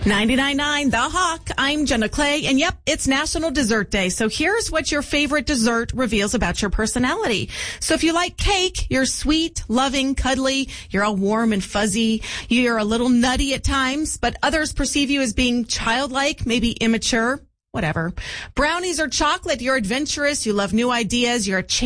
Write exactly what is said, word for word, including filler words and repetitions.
ninety-nine point nine The Hawk. I'm Jenna Clay, and yep, it's National Dessert Day. So here's what your favorite dessert reveals about your personality. So if you like cake, you're sweet, loving, cuddly, you're all warm and fuzzy, you're a little nutty at times, but others perceive you as being childlike, maybe immature, whatever. Brownies or chocolate, you're adventurous, you love new ideas, you're a